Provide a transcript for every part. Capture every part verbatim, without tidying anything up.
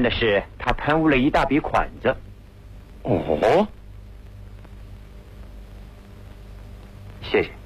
的是，他贪污了一大笔款子。 哦， 谢谢。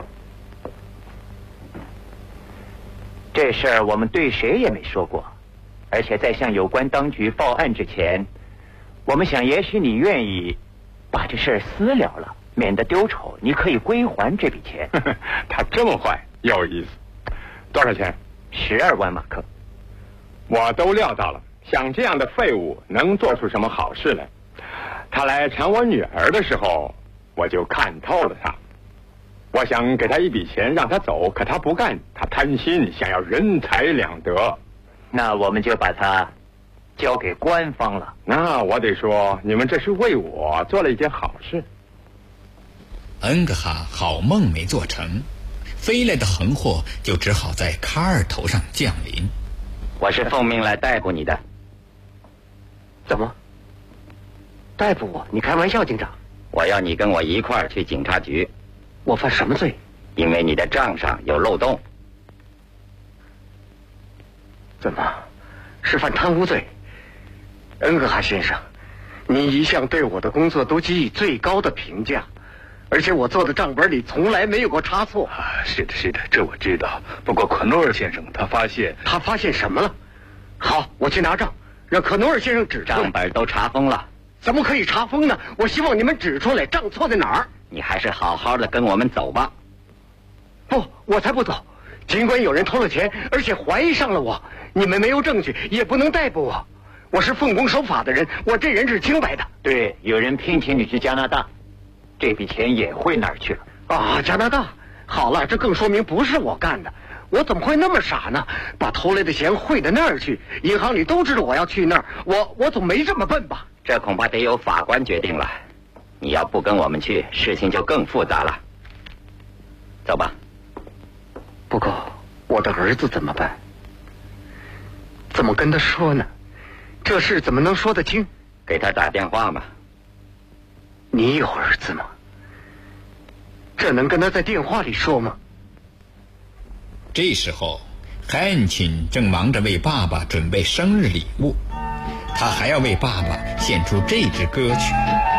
这事儿我们对谁也没说过，而且在向有关当局报案之前，我们想，也许你愿意把这事儿私了了，免得丢丑，你可以归还这笔钱。 他这么坏，有意思。多少钱？ 十二万马克。 我都料到了，像这样的废物能做出什么好事来？他来缠我女儿的时候，我就看透了他。我想给他一笔钱让他走，可他不干，他贪心，想要人财两得。 那我们就把他交给官方了。 那我得说，你们这是为我做了一件好事。 恩格哈好梦没做成，飞来的横祸就只好在卡尔头上降临。 我是奉命来逮捕你的。 怎么？逮捕我？你开玩笑，警长！ 我要你跟我一块儿去警察局。 我犯什么罪？ 因为你的账上有漏洞。 怎么？是犯贪污罪？恩格哈先生，您一向对我的工作都给予最高的评价，而且我做的账本里从来没有过差错。 啊，是的，是的，这我知道。不过可诺尔先生他发现， 他发现什么了？好，我去拿账，让可诺尔先生指出来。 账本都查封了。 怎么可以查封呢？我希望你们指出来账错在哪儿。 你还是好好的跟我们走吧。 不，我才不走。尽管有人偷了钱，而且怀疑上了我，你们没有证据，也不能逮捕我。我是奉公守法的人，我这人是清白的。 对，有人聘请你去加拿大，这笔钱也汇哪儿去了？ 啊，加拿大。好了，这更说明不是我干的。我怎么会那么傻呢？把偷来的钱汇到那儿去，银行里都知道我要去那儿，我我总没这么笨吧？ 这恐怕得由法官决定了。你要不跟我们去，事情就更复杂了。走吧。 不过我的儿子怎么办？怎么跟他说呢？这事怎么能说得清？ 给他打电话嘛。 你有儿子吗？这能跟他在电话里说吗？ 这时候汉钦正忙着为爸爸准备生日礼物，他还要为爸爸献出这支歌曲。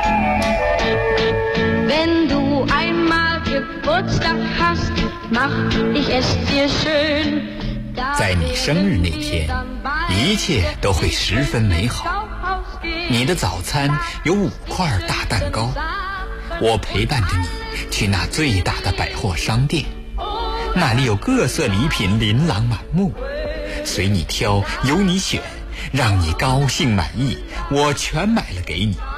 Wenn du einmal Geburtstag hast, mach ich es dir schön. 在你生日那天，一切都会十分美好。你的早餐有五块大蛋糕，我陪伴着你去那最大的百货商店，那里有各色礼品琳琅满目，随你挑，由你选，让你高兴满意，我全买了给你。